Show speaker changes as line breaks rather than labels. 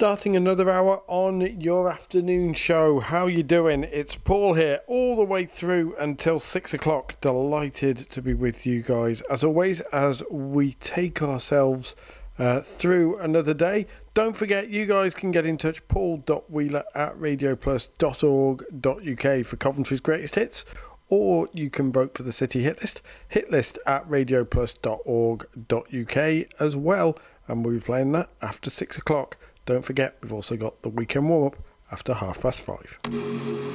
Starting another hour on your afternoon show. How you doing? It's Paul here, all the way through until 6 o'clock. Delighted to be with you guys, as always, as we take ourselves through another day. Don't forget, you guys can get in touch, paul.wheeler@radioplus.org.uk for Coventry's greatest hits, or you can vote for the City Hitlist at radioplus.org.uk as well, and we'll be playing that after 6 o'clock. Don't forget, we've also got the weekend warm-up after 5:30.